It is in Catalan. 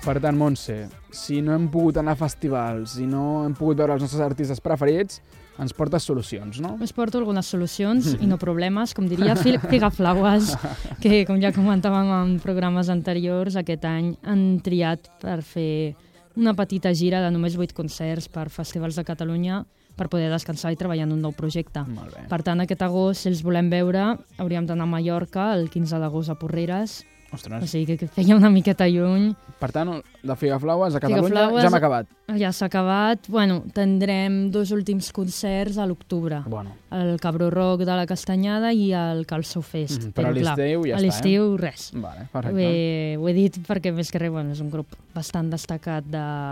Per tant, Montse, si no hem pogut anar a festivals, si no hem pogut veure els nostres artistes preferits, ens portes solucions, no? Us porto algunes solucions i no problemes, com diria Figaflaues, que com ja comentàvem en programes anteriors, aquest any han triat per fer una petita gira de només 8 concerts per festivals de Catalunya per poder descansar i treballar en un nou projecte. Molt bé. Per tant, aquest agost, si els volem veure, hauríem d'anar a Mallorca el 15 d'agost a Porreres. Ostres. O sigui que feia una miqueta lluny. Per tant, de Figaflaues a Catalunya Figaflaues, ja hem acabat. Ja s'ha acabat. Bueno, tindrem 2 últims concerts a l'octubre. Bueno. El Cabró Rock de la Castanyada i el Calço Fest. Però a l'estiu ja està, A l'estiu, res. Vale, perfecte. Ho he dit perquè més que res, bueno, és un grup bastant destacat de